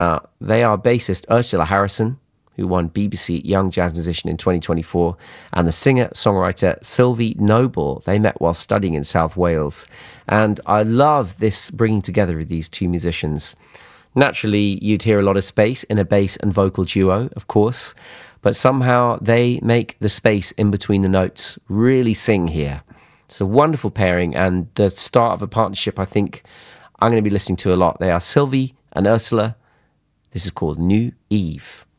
They are bassist Ursula Harrison, who won BBC Young Jazz Musician in 2024, and the singer-songwriter Sylvie Noble. They met while studying in South Wales. And I love this bringing together of these two musicians. Naturally, you'd hear a lot of space in a bass and vocal duo, of course, but somehow they make the space in between the notes really sing here. It's a wonderful pairing and the start of a partnership I think I'm going to be listening to a lot. They are Sylvie and Ursula. This is called New Eve.